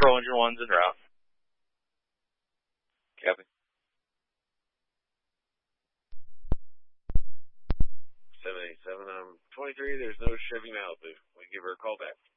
Pro Engine 1's en route. Copy. 787, I'm 23, there's no Chevy Malibu. We give her a call back.